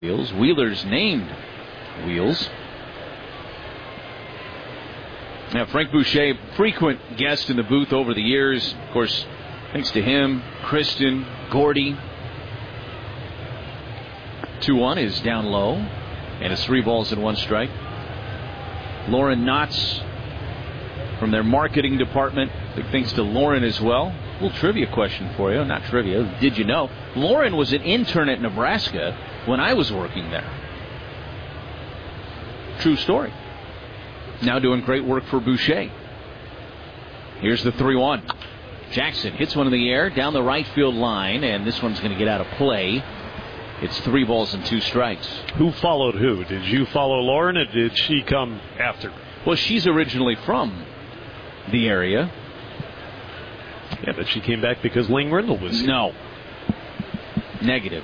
Wheels. Wheeler's named Wheels. Now, Frank Boucher, frequent guest in the booth over the years. Of course, thanks to him, Kristen, Gordy. 2-1 is down low, and it's 3 balls and 1 strike. Lauren Knotts from their marketing department. Big thanks to Lauren as well. A little trivia question for you. Not trivia. Did you know? Lauren was an intern at Nebraska when I was working there. True story. Now doing great work for Boucher. Here's the 3-1. Jackson hits one in the air down the right field line, and this one's going to get out of play. It's 3 balls and 2 strikes. Who followed who? Did you follow Lauren, or did she come after? Well, she's originally from the area. Yeah, but she came back because Lane Grindle was here. No. Negative.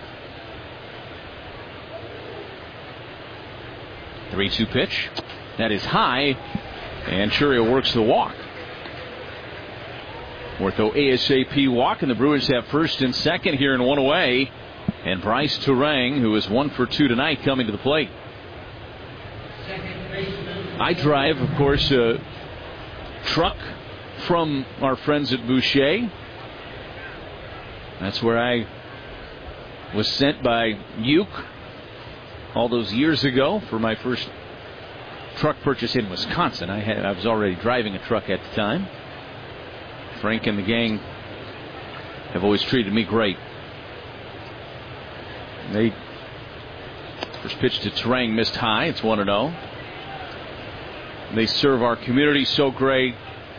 3-2 pitch. That is high, and Churio works the walk. Ortho ASAP walk, and the Brewers have first and second here and 1 away. And Bryce Turang, who is 1 for 2 tonight, coming to the plate. I drive, of course, a truck from our friends at Boucher. That's where I was sent by Uke all those years ago for my first truck purchase in Wisconsin. I was already driving a truck at the time. Frank and the gang have always treated me great. They first pitch to Turang missed high. It's 1-0. They serve our community so great.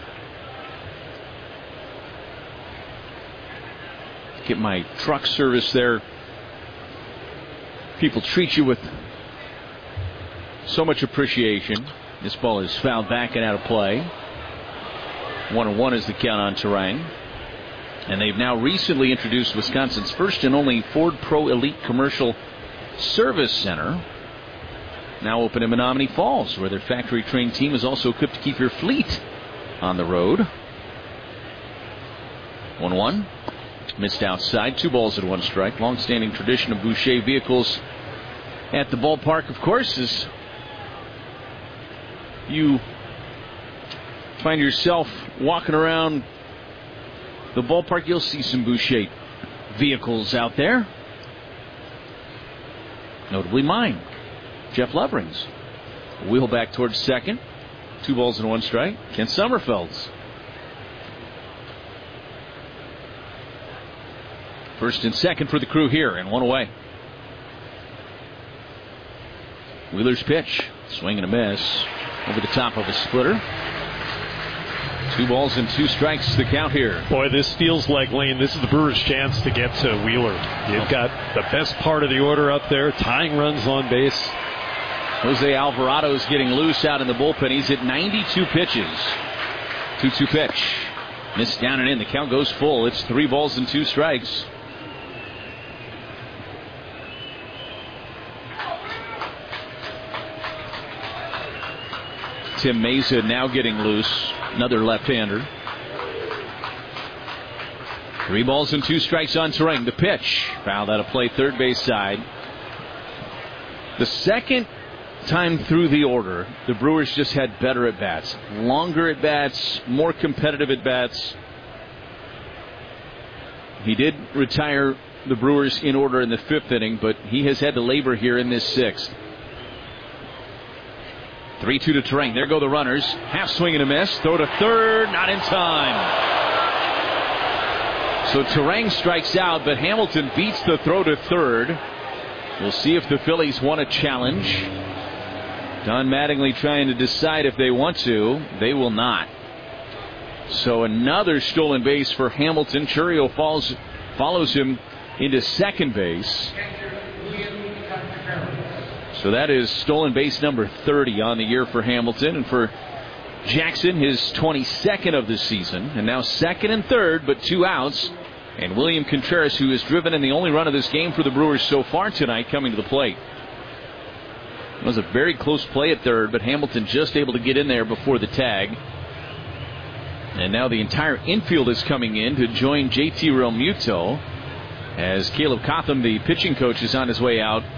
Get my truck service there. People treat you with so much appreciation. This ball is fouled back and out of play. 1-1 is the count on Turang. And they've now recently introduced Wisconsin's first and only Ford Pro Elite Commercial Service Center. Now open in Menominee Falls, where their factory-trained team is also equipped to keep your fleet on the road. 1-1. Missed outside. 2 balls and 1 strike. Long-standing tradition of Boucher vehicles at the ballpark, of course, is you find yourself walking around the ballpark, you'll see some Boucher vehicles out there. Notably mine, Jeff Lovering's. Wheel back towards second. 2 balls and 1 strike. Ken Sommerfeld's. First and second for the Crew here, and 1 away. Wheeler's pitch. Swing and a miss. Over the top of a splitter. 2 balls and 2 strikes the count here. Boy, this feels like, Lane, this is the Brewers' chance to get to Wheeler. You've got the best part of the order up there, tying runs on base. Jose Alvarado is getting loose out in the bullpen. He's hit 92 pitches. 2-2 pitch. Missed down and in. The count goes full. It's 3 balls and 2 strikes. Tim Mesa now getting loose. Another left-hander. 3 balls and 2 strikes on Turang. The pitch. Fouled out of play, third base side. The second time through the order, the Brewers just had better at-bats. Longer at-bats, more competitive at-bats. He did retire the Brewers in order in the 5th inning, but he has had to labor here in this 6th. 3-2 to Turang. There go the runners. Half swing and a miss. Throw to third. Not in time. So Turang strikes out, but Hamilton beats the throw to third. We'll see if the Phillies want a challenge. Don Mattingly trying to decide if they want to. They will not. So another stolen base for Hamilton. Churio follows him into second base. So that is stolen base number 30 on the year for Hamilton. And for Jackson, his 22nd of the season. And now second and third, but 2 outs. And William Contreras, who has driven in the only run of this game for the Brewers so far tonight, coming to the plate. It was a very close play at third, but Hamilton just able to get in there before the tag. And now the entire infield is coming in to join JT Realmuto as Caleb Cotham, the pitching coach, is on his way out